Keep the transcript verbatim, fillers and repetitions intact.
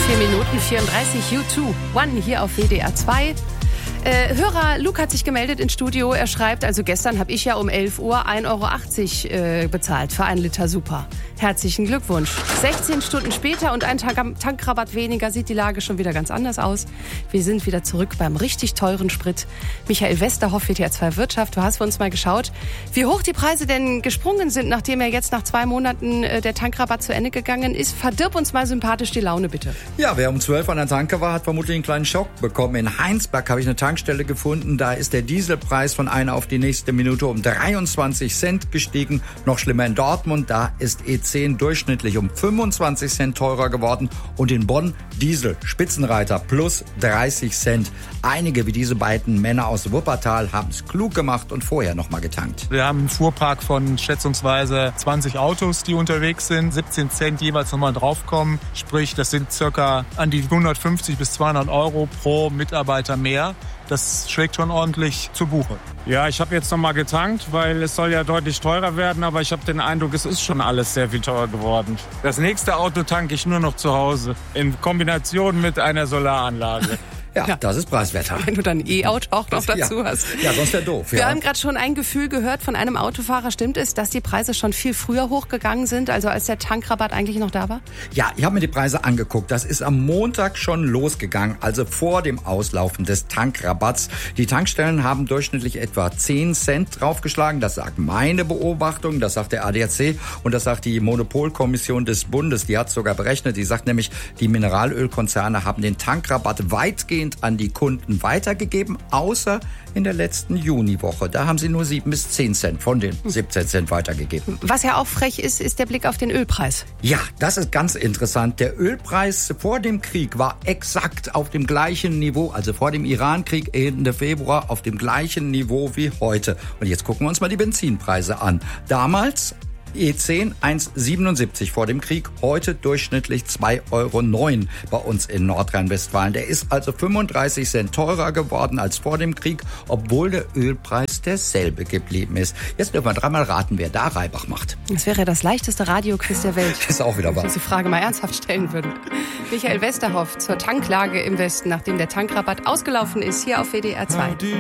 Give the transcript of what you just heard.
vier Minuten vierunddreißig, U zwei, One hier auf W D R zwei. Äh, Hörer Luke hat sich gemeldet ins Studio. Er schreibt, also gestern habe ich ja um elf Uhr ein Euro achtzig äh, bezahlt für einen Liter Super. Herzlichen Glückwunsch. sechzehn Stunden später und ein Tank- Tankrabatt weniger sieht die Lage schon wieder ganz anders aus. Wir sind wieder zurück beim richtig teuren Sprit. Michael Westerhoff, W D R zwei Wirtschaft, du hast für uns mal geschaut, wie hoch die Preise denn gesprungen sind, nachdem er jetzt nach zwei Monaten äh, der Tankrabatt zu Ende gegangen ist. Verdirb uns mal sympathisch die Laune, bitte. Ja, wer um zwölf an der Tanke war, hat vermutlich einen kleinen Schock bekommen. In Heinsberg habe ich eine Tankstelle gefunden. Da ist der Dieselpreis von einer auf die nächste Minute um dreiundzwanzig Cent gestiegen. Noch schlimmer in Dortmund, da ist E zehn durchschnittlich um fünfundzwanzig Cent teurer geworden. Und in Bonn Diesel, Spitzenreiter, plus dreißig Cent. Einige wie diese beiden Männer aus Wuppertal haben es klug gemacht und vorher noch mal getankt. Wir haben einen Fuhrpark von schätzungsweise zwanzig Autos, die unterwegs sind, siebzehn Cent jeweils nochmal draufkommen. Sprich, das sind circa an die hundertfünfzig bis zweihundert Euro pro Mitarbeiter mehr. Das schlägt schon ordentlich zu Buche. Ja, ich habe jetzt noch mal getankt, weil es soll ja deutlich teurer werden, aber ich habe den Eindruck, es ist schon alles sehr viel teurer geworden. Das nächste Auto tanke ich nur noch zu Hause, in Kombination mit einer Solaranlage. Ja, ja, das ist preiswerter. Wenn du dann ein E-Auto auch noch dazu ja. hast. Ja, sonst wäre doof. Wir ja. haben gerade schon ein Gefühl gehört von einem Autofahrer. Stimmt es, dass die Preise schon viel früher hochgegangen sind, also als der Tankrabatt eigentlich noch da war? Ja, ich habe mir die Preise angeguckt. Das ist am Montag schon losgegangen, also vor dem Auslaufen des Tankrabatts. Die Tankstellen haben durchschnittlich etwa zehn Cent draufgeschlagen. Das sagt meine Beobachtung, das sagt der A D A C und das sagt die Monopolkommission des Bundes. Die hat sogar berechnet. Die sagt nämlich, die Mineralölkonzerne haben den Tankrabatt weitgehend an die Kunden weitergegeben, außer in der letzten Juniwoche. Da haben sie nur sieben bis zehn Cent von den siebzehn Cent weitergegeben. Was ja auch frech ist, ist der Blick auf den Ölpreis. Ja, das ist ganz interessant. Der Ölpreis vor dem Krieg war exakt auf dem gleichen Niveau, also vor dem Irankrieg Ende Februar, auf dem gleichen Niveau wie heute. Und jetzt gucken wir uns mal die Benzinpreise an. Damals E zehn eins Komma siebenundsiebzig vor dem Krieg, heute durchschnittlich zwei Euro neun bei uns in Nordrhein-Westfalen. Der ist also fünfunddreißig Cent teurer geworden als vor dem Krieg, obwohl der Ölpreis derselbe geblieben ist. Jetzt dürfen wir dreimal raten, wer da Reibach macht. Das wäre das leichteste Radioquiz der Welt. Das ist auch wieder wahr. Wenn Sie die Frage mal ernsthaft stellen würden. Michael Westerhoff zur Tanklage im Westen, nachdem der Tankrabatt ausgelaufen ist, hier auf W D R zwei.